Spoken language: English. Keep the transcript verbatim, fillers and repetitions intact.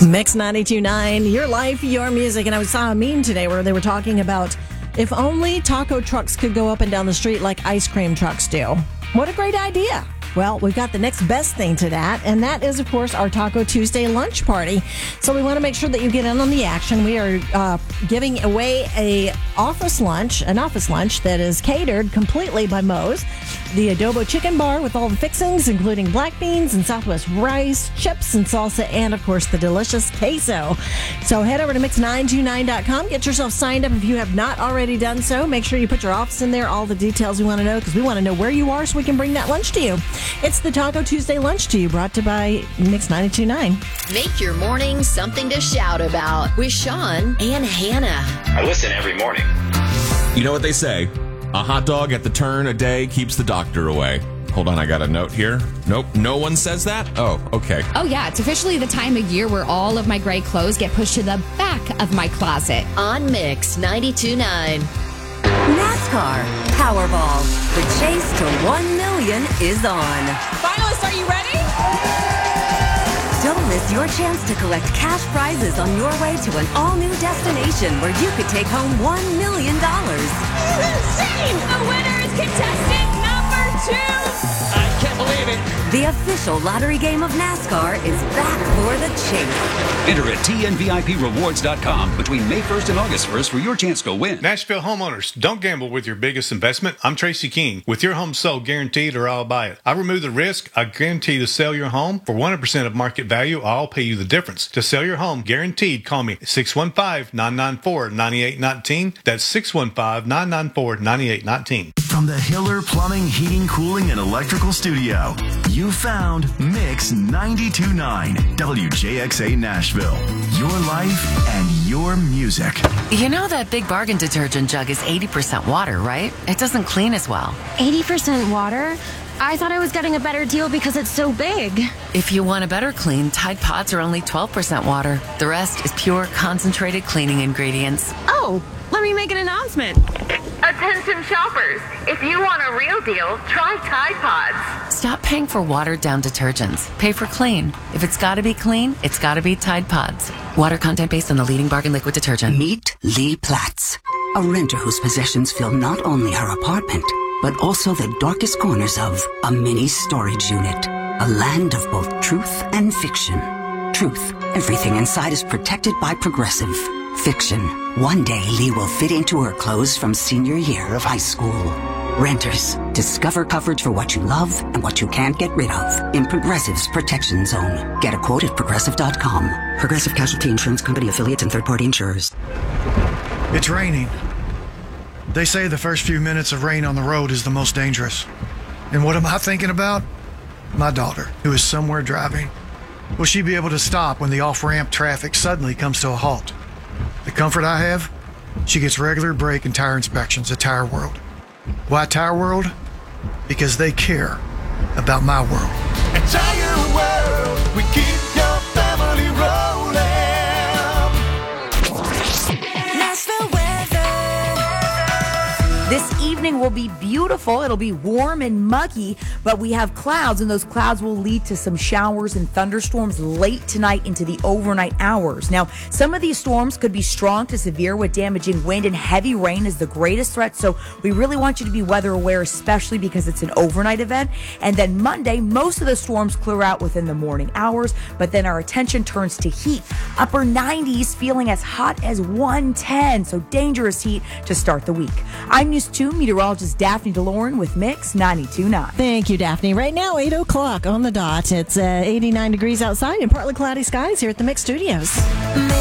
Mix ninety-two point nine, your life, your music. And I saw a meme today where they were talking about if only taco trucks could go up and down the street like ice cream trucks do. What a great idea. Well, we've got the next best thing to that, and that is, of course, our Taco Tuesday lunch party. So we want to make sure that you get in on the action. We are uh, giving away a office lunch, an office lunch that is catered completely by Moe's. The adobo chicken bar with all the fixings, including black beans and Southwest rice, chips and salsa, and, of course, the delicious queso. So head over to mix nine two nine dot com. Get yourself signed up if you have not already done so. Make sure you put your office in there, all the details we want to know, because we want to know where you are so we can bring that lunch to you. It's the Taco Tuesday lunch to you, brought to you by Mix ninety-two point nine. Make your morning something to shout about with Sean and Hannah. I listen every morning. You know what they say? A hot dog at the turn a day keeps the doctor away. Hold on, I got a note here. Nope, no one says that? Oh, okay. Oh, yeah, it's officially the time of year where all of my gray clothes get pushed to the back of my closet. On Mix ninety-two point nine. NASCAR Powerball. The chase to one million is on. Finalists, are you ready? Don't miss your chance to collect cash prizes on your way to an all-new destination where you could take home one million dollars. Insane! The winner is contestant number two. I can't believe it. The official lottery game of NASCAR is back for the chase. Enter at T N V I P rewards dot com between May first and August first for your chance to win. Nashville homeowners, don't gamble with your biggest investment. I'm Tracy King. With your home sold guaranteed or I'll buy it. I remove the risk. I guarantee to sell your home for one hundred percent of market value. I'll pay you the difference. To sell your home guaranteed, call me six one five, nine nine four, nine eight one nine. That's six one five, nine nine four, nine eight one nine. From the Hiller Plumbing, Heating, Cooling, and Electrical Studio, you found Mix ninety-two point nine, W J X A Nashville. Your life and your music. You know that Big Bargain detergent jug is eighty percent water, right? It doesn't clean as well. eighty percent water? I thought I was getting a better deal because it's so big. If you want a better clean, Tide Pods are only twelve percent water. The rest is pure, concentrated cleaning ingredients. Oh, let me make an announcement. Attention shoppers, if you want a real deal, try Tide Pods. Stop paying for watered-down detergents. Pay for clean. If it's got to be clean, it's got to be Tide Pods. Water content based on the leading bargain liquid detergent. Meet Lee Platts, a renter whose possessions fill not only her apartment, but also the darkest corners of a mini storage unit. A land of both truth and fiction. Truth, everything inside is protected by Progressive. Fiction, one day Lee will fit into her clothes from senior year of high school. Renters, discover coverage for what you love and what you can't get rid of in Progressive's Protection Zone. Get a quote at progressive dot com. Progressive Casualty Insurance Company affiliates and third-party insurers. It's raining. They say the first few minutes of rain on the road is the most dangerous. And what am I thinking about? My daughter, who is somewhere driving. Will she be able to stop when the off-ramp traffic suddenly comes to a halt? The comfort I have? She gets regular brake and tire inspections at Tire World. Why Tire World? Because they care about my world. At Tire World, we keep your family rolling. Nashville weather. This evening will be beautiful. It'll be warm and muggy, but we have clouds, and those clouds will lead to some showers and thunderstorms late tonight into the overnight hours. Now, some of these storms could be strong to severe with damaging wind, and heavy rain is the greatest threat, so we really want you to be weather aware, especially because it's an overnight event. And then Monday, most of the storms clear out within the morning hours, but then our attention turns to heat. Upper nineties, feeling as hot as one ten, so dangerous heat to start the week. I'm News two meteorologist Daphne DeLorean with Mix ninety-two point nine. Thank you, Daphne. Right now, eight o'clock on the dot. It's uh, eighty-nine degrees outside and partly cloudy skies here at the Mix Studios.